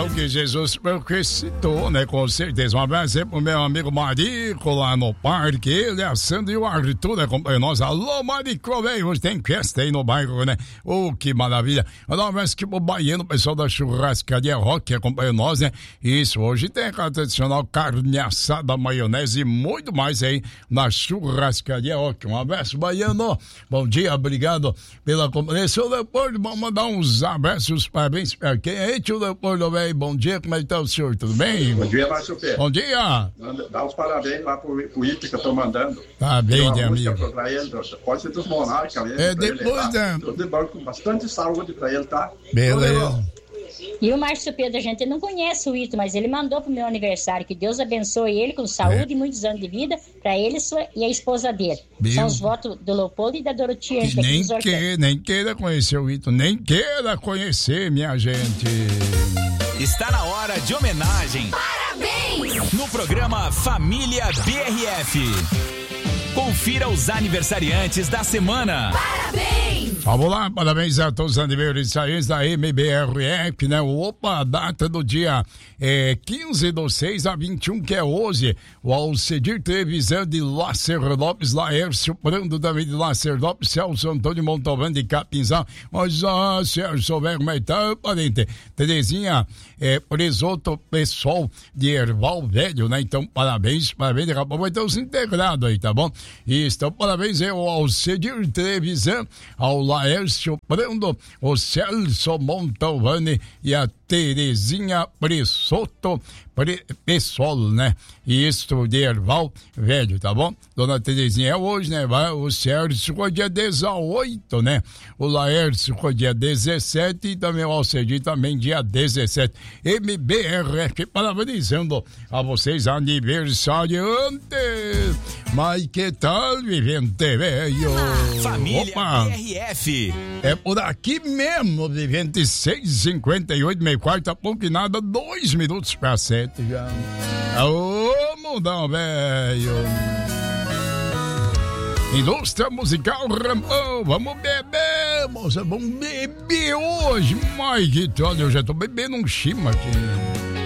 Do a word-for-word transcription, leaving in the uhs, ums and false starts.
o que Jesus ressuscitou, né? Com certeza. Um abraço aí pro meu amigo Marico lá no parque. Ele, a Sandra e o Arthur acompanham nós. Alô, Marico, velho. Hoje tem festa aí no bairro, né? Oh, que maravilha. Um abraço aqui pro Baiano, o pessoal da churrascaria Rock que acompanha nós, né? Isso, hoje tem aquela tradicional carne assada, maionese e muito mais aí na churrascaria Rock. Um abraço, Baiano. Bom dia, obrigado pela companhia. Seu Leopoldo, vamos mandar uns abraços, parabéns pra quem aí, tio Leopoldo, velho. Bom dia, como é que tá o senhor? Tudo bem? Bom dia, Márcio Pedro. Bom dia. Dá os parabéns lá pro, pro Ito que eu tô mandando. Tá bem, né, amigo? Pra ele, pode ser dos monarcas mesmo. É, depois da... Tudo de bom, com bastante saúde pra ele, tá? Beleza. E o Márcio Pedro, a gente não conhece o Ito, mas ele mandou pro meu aniversário, que Deus abençoe ele com saúde é. e muitos anos de vida, pra ele e a esposa dele. Meu. São os votos do Leopoldo e da Dorotinha. Que nem, que, nem queira conhecer o Ito, nem queira conhecer, minha gente. Está na hora de homenagem. Parabéns! No programa Família B R F. Confira os aniversariantes da semana. Parabéns! Vamos lá, parabéns a todos os aniversariantes da M B R F, né? Opa, a data do dia é quinze do seis a vinte e um, que é hoje. O Alcedir Televisão de Lácer Lopes, Laércio Prando também de Lácer Lopes, Celso Antônio Montalvão de Capinzal. Mas, ó, Celso, velho, como é que tá, parente? Terezinha, é, Presoto Pessoal de Erval Velho, né? Então, parabéns, parabéns, daqui a pouco vai ter os integrados aí, tá bom? E então, parabéns aí ao Alcedir Televisão, ao Laércio Prando, o Celso Montalvani e a Terezinha Presoto Pessoal, né? Isso de Erval Velho, tá bom? Dona Terezinha é hoje, né? Vai, o Sérgio ficou dia dezoito, né? O Laércio ficou dia dezessete e também o Alcedir também dia dezessete. M B R F, parabenizando a vocês aniversariantes. Mas que tal, vivente velho? Família Opa. B R F. É por aqui mesmo, vivente seis e cinquenta e oito, meio quarto, a pouco e nada, dois minutos pra sete já. Ô, mundão velho. Indústria musical Rampão, vamos beber, moça, vamos beber hoje. Mas que olha, eu já tô bebendo um chima aqui.